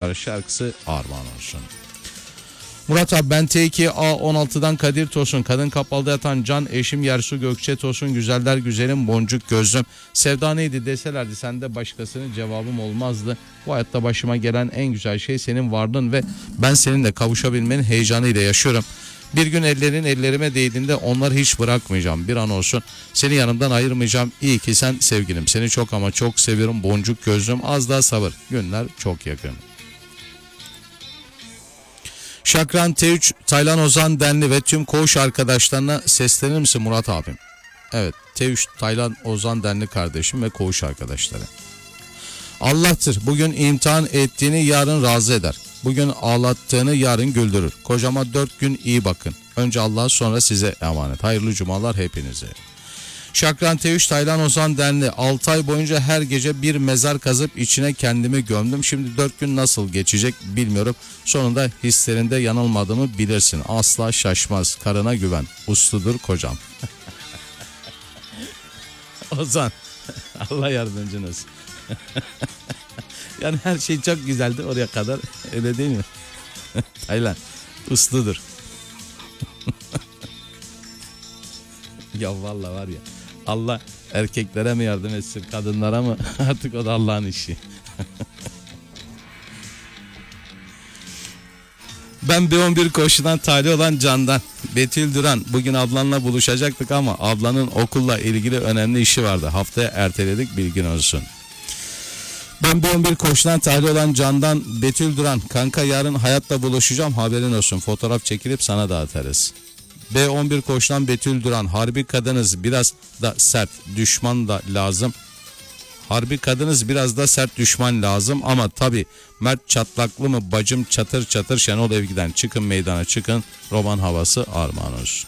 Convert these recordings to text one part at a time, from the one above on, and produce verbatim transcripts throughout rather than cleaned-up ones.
numara şarkısı armağan olsun. Murat abi ben T iki A on altıdan Kadir Tosun, kadın kapalıda yatan Can, eşim Yersu Gökçe Tosun, güzeller güzelim boncuk gözlüm. Sevda neydi deselerdi sende başkasının cevabım olmazdı. Bu hayatta başıma gelen en güzel şey senin varlığın ve ben seninle kavuşabilmenin heyecanıyla yaşıyorum. Bir gün ellerin ellerime değdiğinde onları hiç bırakmayacağım. Bir an olsun seni yanımdan ayırmayacağım. İyi ki sen sevgilim. Seni çok ama çok seviyorum boncuk gözlüm. Az daha sabır. Günler çok yakın. Şakran T üç, Taylan Ozan Denli ve tüm koğuş arkadaşlarına seslenir misin Murat abim? Evet, T üç Taylan Ozan Denli kardeşim ve koğuş arkadaşları. Allah'tır bugün imtihan ettiğini yarın razı eder. Bugün ağlattığını yarın güldürür. Kocama dört gün iyi bakın. Önce Allah'a sonra size emanet. Hayırlı cumalar hepinize. Şakran T üç Taylan Ozan Denli, altı ay boyunca her gece bir mezar kazıp içine kendimi gömdüm. Şimdi dört gün nasıl geçecek bilmiyorum. Sonunda hislerinde yanılmadığımı bilirsin. Asla şaşmaz. Karına güven. Usludur kocam. Ozan Allah yardımcınız. Yani her şey çok güzeldi oraya kadar, öyle değil mi? Taylan usludur. Ya vallahi var ya, Allah erkeklere mi yardım etsin kadınlara mı artık o da Allah'ın işi. Ben B on bir koşudan talih olan Can'dan. Betül Duran, bugün ablanla buluşacaktık ama ablanın okulla ilgili önemli işi vardı. Haftaya erteledik, bilgin olsun. Ben B on bir koşudan talih olan Can'dan. Betül Duran, kanka yarın Hayat'la buluşacağım haberin olsun. Fotoğraf çekilip sana da atarız. B on bir koşudan Betül Duran, harbi kadınız biraz da sert, düşman da lazım. Harbi kadınız biraz da sert, düşman lazım ama tabi Mert çatlaklı mı bacım çatır çatır. Şenol Evgi'den çıkın meydana çıkın, roman havası armağan olsun.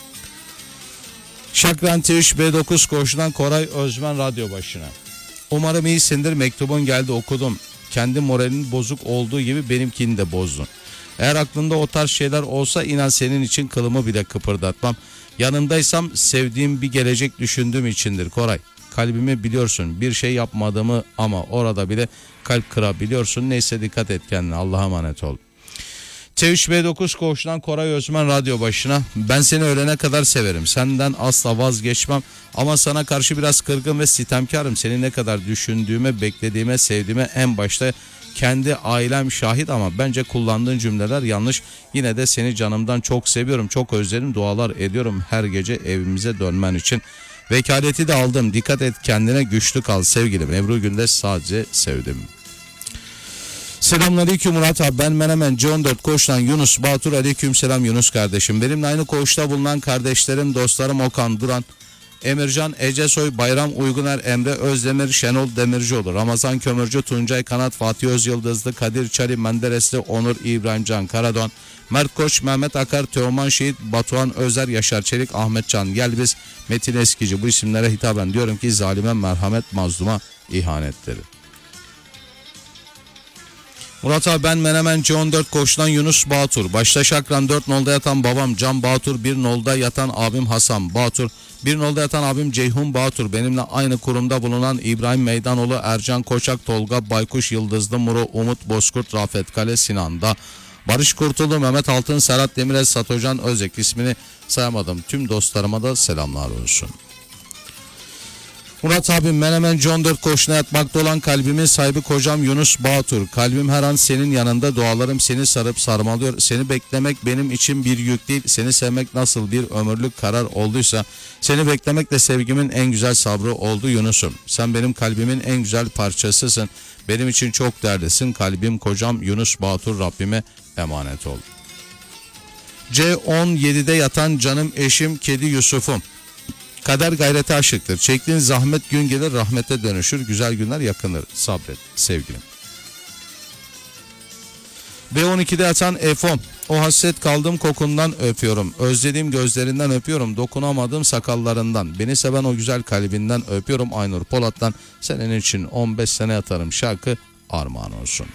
Şakran T üç B dokuz koşudan Koray Özmen radyo başına. Umarım iyisindir, mektubun geldi okudum. Kendi moralinin bozuk olduğu gibi benimkini de bozdun. Eğer aklında o tarz şeyler olsa inan senin için kılımı bile kıpırdatmam. Yanındaysam sevdiğim bir gelecek düşündüğüm içindir Koray. Kalbimi biliyorsun, bir şey yapmadığımı ama orada bile kalp kırabiliyorsun. Neyse dikkat et kendine, Allah'a emanet ol. T üç B dokuz koğuştan Koray Özmen radyo başına. Ben seni ölene kadar severim. Senden asla vazgeçmem. Ama sana karşı biraz kırgın ve sitemkarım. Seni ne kadar düşündüğüme, beklediğime, sevdiğime en başta kendi ailem şahit ama bence kullandığın cümleler yanlış. Yine de seni canımdan çok seviyorum. Çok özlerim. Dualar ediyorum her gece evimize dönmen için. Vekaleti de aldım. Dikkat et kendine, güçlü kal sevgilim. Ebru Gündeş, sadece sevdim. Selamünaleyküm Murat abi, ben Menemen C on dört koğuştan Yunus Batur. Aleyküm selam Yunus kardeşim. Benimle aynı koğuşta bulunan kardeşlerim, dostlarım Okan Duran, Emircan Ecesoy, Bayram Uyguner, Emre Özdemir, Şenol Demircioğlu, Ramazan Kömürcü, Tuncay Kanat, Fatih Özyıldızlı, Kadir Çali, Menderesli, Onur İbrahim Can Karadon, Mert Koç, Mehmet Akar, Teoman Şehit, Batuhan Özer, Yaşar Çelik, Ahmet Can Gelbiz, Metin Eskici. Bu isimlere hitaben diyorum ki zalime merhamet, mazluma ihanetleri. Murat abi ben Menemen C on dört koşudan Yunus Batur. Başta Şakran dört nolda yatan babam Can Batur, bir nolda yatan abim Hasan Batur, bir nolda yatan abim Ceyhun Batur. Benimle aynı kurumda bulunan İbrahim Meydanoğlu, Ercan Koçak, Tolga Baykuş, Yıldızlı Muro, Umut Bozkurt, Rafet Kale, Sinan'da. Barış Kurtulu, Mehmet Altın, Serhat Demirel, Satocan Özek, ismini sayamadım. Tüm dostlarıma da selamlar olsun. Murat abim Menemen C on dört koşuna yatmakta olan kalbimin sahibi kocam Yunus Batur. Kalbim her an senin yanında, dualarım seni sarıp sarmalıyor. Seni beklemek benim için bir yük değil. Seni sevmek nasıl bir ömürlük karar olduysa seni beklemek de sevgimin en güzel sabrı oldu Yunus'um. Sen benim kalbimin en güzel parçasısın. Benim için çok değerlisin. Kalbim kocam Yunus Batur, Rabbime emanet ol. C on yedide yatan canım eşim kedi Yusuf'um. Kader gayrete aşıktır. Çektiğin zahmet gün gelir rahmete dönüşür. Güzel günler yakınır. Sabret sevgilim. B on ikide yatan F on. O hasret kaldığım kokundan öpüyorum. Özlediğim gözlerinden öpüyorum. Dokunamadığım sakallarından. Beni seven o güzel kalbinden öpüyorum. Aynur Polat'tan senin için on beş sene yatarım şarkı armağan olsun.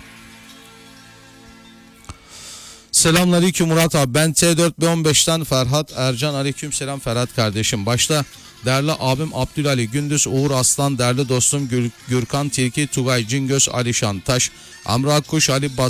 Selamünaleyküm Murat abi. Ben T dört B on beşten Ferhat Ercan. Aleyküm selam Ferhat kardeşim. Başta değerli abim Abdülali Gündüz, Uğur Aslan, değerli dostum Gür, Gürkan Tilki, Tugay Cingöz, Alişan Taş, Amra Akkuş, Ali Bas